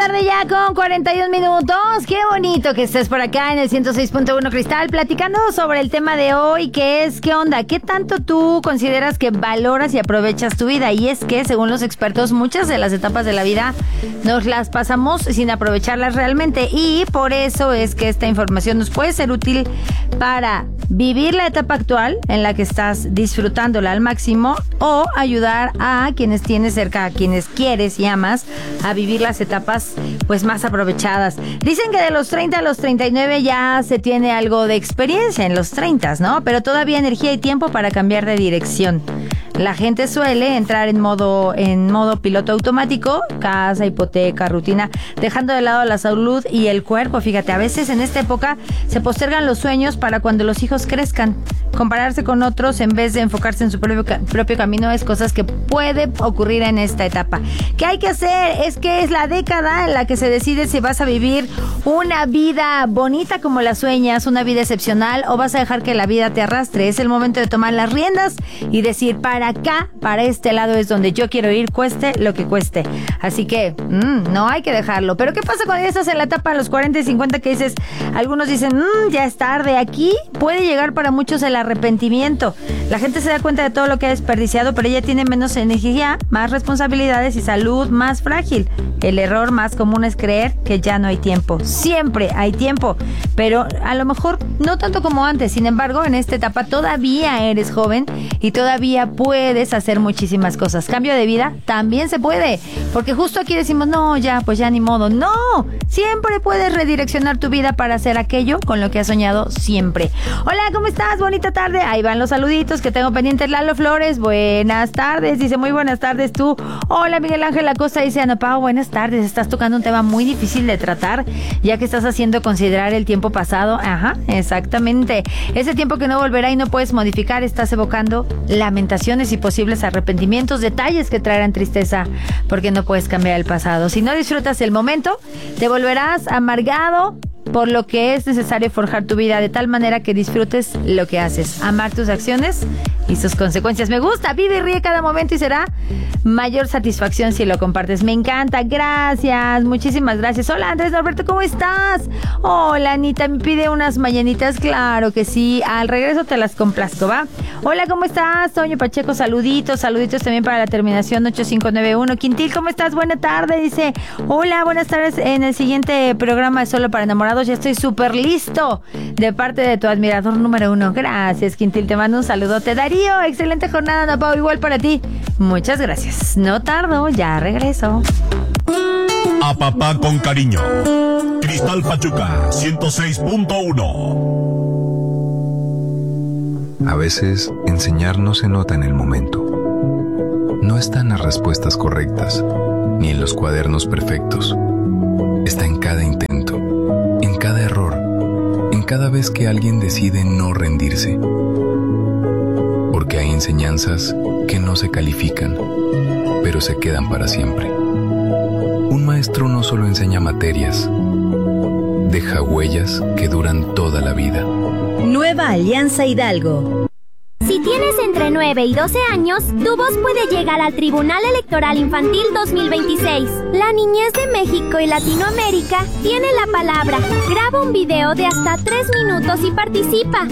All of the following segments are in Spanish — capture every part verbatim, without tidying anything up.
Tarde ya con cuarenta y un minutos. Qué bonito que estés por acá en el ciento seis punto uno Cristal, platicando sobre el tema de hoy, que es ¿qué onda? ¿Qué tanto tú consideras que valoras y aprovechas tu vida? Y es que, según los expertos, muchas de las etapas de la vida nos las pasamos sin aprovecharlas realmente, y por eso es que esta información nos puede ser útil para vivir la etapa actual en la que estás disfrutándola al máximo, o ayudar a quienes tienes cerca, a quienes quieres y amas, a vivir las etapas pues más aprovechadas. Dicen que de los treinta a los treinta y nueve ya se tiene algo de experiencia en los treinta, ¿no? Pero todavía energía y tiempo para cambiar de dirección. La gente suele entrar en modo en modo piloto automático, casa, hipoteca, rutina, dejando de lado la salud y el cuerpo. Fíjate, a veces en esta época se postergan los sueños para cuando los hijos crezcan. Compararse con otros en vez de enfocarse en su propio, propio camino es cosas que puede ocurrir en esta etapa. ¿Qué hay que hacer? Es que es la década en la que se decide si vas a vivir una vida bonita como la sueñas, una vida excepcional, o vas a dejar que la vida te arrastre. Es el momento de tomar las riendas y decir, para acá, para este lado es donde yo quiero ir, cueste lo que cueste. Así que mmm, no hay que dejarlo. Pero ¿qué pasa cuando ya estás en la etapa de los cuarenta y cincuenta que dices, algunos dicen, mmm, ya es tarde? Aquí puede llegar para muchos el arrepentimiento. La gente se da cuenta de todo lo que ha desperdiciado, pero ella tiene menos energía, más responsabilidades y salud más frágil. El error más común es creer que ya no hay tiempo. Siempre hay tiempo, pero a lo mejor no tanto como antes. Sin embargo, en esta etapa todavía eres joven y todavía puedes hacer muchísimas cosas. Cambio de vida también se puede, porque justo aquí decimos, no, ya, pues ya ni modo. No, siempre puedes redireccionar tu vida para hacer aquello con lo que has soñado siempre. Hola, ¿cómo estás? Bonita tarde. Ahí van los saluditos que tengo pendientes. Lalo Flores, buenas tardes. Dice, muy buenas tardes tú. Hola, Miguel Ángel Acosta. Dice, Ana Pao, buenas tardes. Estás tocando un tema muy difícil de tratar, ya que estás haciendo considerar el tiempo pasado. Ajá, exactamente. Ese tiempo que no volverá y no puedes modificar. Estás evocando lamentaciones y posibles arrepentimientos, detalles que traerán tristeza, porque no puedes cambiar el pasado. Si no disfrutas el momento, te volverás amargado, por lo que es necesario forjar tu vida de tal manera que disfrutes lo que haces, amar tus acciones y sus consecuencias. Me gusta, vive y ríe cada momento y será mayor satisfacción si lo compartes. Me encanta, gracias, muchísimas gracias. Hola, Andrés Norberto, ¿cómo estás? Hola, Anita, me pide unas mañanitas, claro que sí, al regreso te las complazco, ¿va? Hola, ¿cómo estás? Toño Pacheco, saluditos, saluditos también para la terminación ocho cinco nueve uno. Quintil, ¿cómo estás? Buena tarde, dice, hola, buenas tardes, en el siguiente programa de Solo para Enamorados ya estoy súper listo, de parte de tu admirador número uno. Gracias, Quintil, te mando un saludote. Darío, excelente jornada, Ana Pao, igual para ti. Muchas gracias. No tardo, ya regreso. A papá con cariño. Cristal Pachuca, ciento seis punto uno. A veces, enseñar no se nota en el momento. No está en las respuestas correctas, ni en los cuadernos perfectos. Está en cada intento, en cada error, en cada vez que alguien decide no rendirse. Porque hay enseñanzas que no se califican, pero se quedan para siempre. Un maestro no solo enseña materias, deja huellas que duran toda la vida. Nueva Alianza Hidalgo. Si tienes entre nueve y doce años, tu voz puede llegar al Tribunal Electoral Infantil dos mil veintiséis. La niñez de México y Latinoamérica tiene la palabra. Graba un video de hasta tres minutos y participa.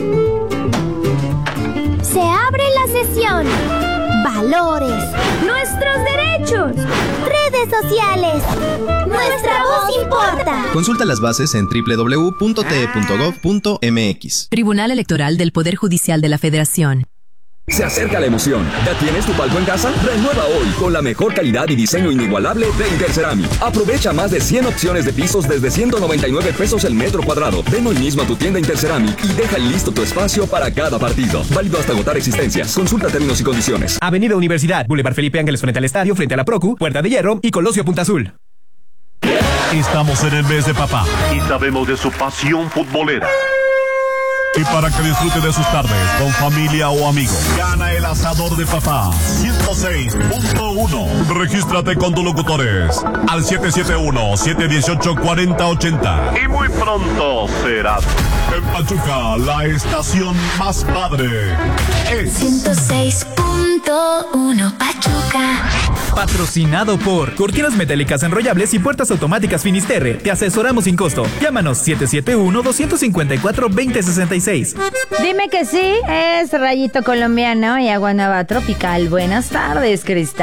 Se abre la sesión. Valores. Nuestros derechos. Redes sociales. Nuestra voz importa. Consulta las bases en doble u doble u doble u punto t e punto gov punto m x. Tribunal Electoral del Poder Judicial de la Federación. Se acerca la emoción. ¿Ya tienes tu palco en casa? Renueva hoy con la mejor calidad y diseño inigualable de Interceramic. Aprovecha más de cien opciones de pisos desde ciento noventa y nueve pesos el metro cuadrado. Ven hoy mismo a tu tienda Interceramic y deja listo tu espacio para cada partido. Válido hasta agotar existencias. Consulta términos y condiciones. Avenida Universidad, Boulevard Felipe Ángeles frente al estadio, frente a la Procu, Puerta de Hierro y Colosio Punta Azul. Estamos en el mes de papá y sabemos de su pasión futbolera. Y para que disfrute de sus tardes con familia o amigos, gana el asador de papá ciento seis punto uno. Regístrate con tus locutores al siete siete uno, siete uno ocho, cuatro cero ocho cero. Y muy pronto serás en Pachuca, la estación más padre es ciento seis punto ciento uno Pachuca. Patrocinado por Cortinas Metálicas Enrollables y Puertas Automáticas Finisterre. Te asesoramos sin costo. Llámanos siete siete uno, dos cinco cuatro, dos cero seis seis. Dime que sí, es Rayito Colombiano y Agua Nueva Tropical. Buenas tardes, Cristal.